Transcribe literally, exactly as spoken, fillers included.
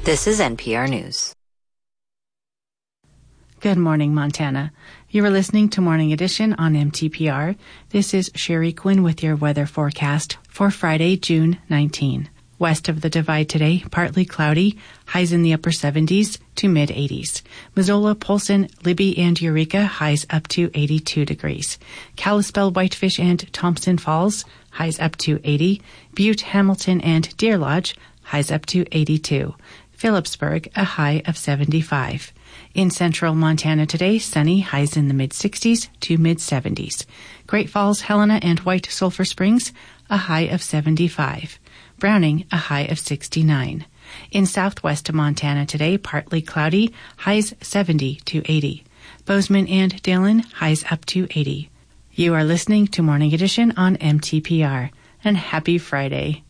This is N P R News. Good morning, Montana. You are listening to Morning Edition on M T P R. This is Sherry Quinn with your weather forecast for Friday, June nineteenth. West of the Divide today, partly cloudy, highs in the upper seventies to mid-eighties. Missoula, Polson, Libby, and Eureka, highs up to eighty-two degrees. Kalispell, Whitefish, and Thompson Falls, highs up to eighty. Butte, Hamilton, and Deer Lodge, highs up to eighty-two. Phillipsburg, a high of seventy-five. In central Montana today, sunny, highs in the mid-sixties to mid-seventies. Great Falls, Helena, and White Sulphur Springs, a high of seventy-five. Browning, a high of sixty-nine. In southwest Montana today, partly cloudy, highs seventy to eighty. Bozeman and Dillon, highs up to eighty. You are listening to Morning Edition on M T P R, and happy Friday.